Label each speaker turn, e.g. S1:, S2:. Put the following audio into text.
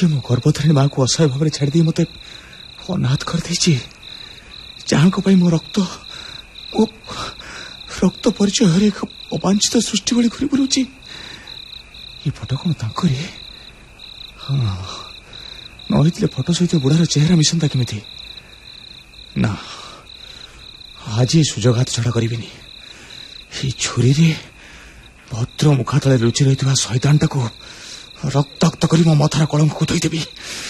S1: ଯିଏ ମୋ ଗର୍ଭଧାରିଣୀ ମାକୁ ଅସହାୟ ଭାବରେ ଛାଡ଼ିଦେଇ ମତେ ଅନାଥ କରିଦେଇଛି, ଯାହାଙ୍କ ପାଇଁ ମୋ ରକ୍ତ ପରିଚୟରେ ଏକ ଅବାଞ୍ଛିତ ସୃଷ୍ଟି ଭଳି ଘୁରି ବୁଲୁଛି। ଏ ଫଟୋ କଣ ତାଙ୍କରି? ହଁ, ନ ହେଇଥିଲେ ଫଟୋ ସହିତ ବୁଢ଼ାର ଚେହେରା ମିଶନ୍ତା କେମିତି? ନା, ଆଜି ସୁଯୋଗ ହାତ ଛଡ଼ା କରିବିନି। ଏଇ ଛୁରୀରେ ଭଦ୍ର ମୁଖା ତଳେ ଲୁଚି ରହିଥିବା ଶୈତାନଟାକୁ ରକ୍ତାକ୍ତ କରି ମୋ ମଥାର କଳଙ୍କକୁ ଧୋଇଦେବି।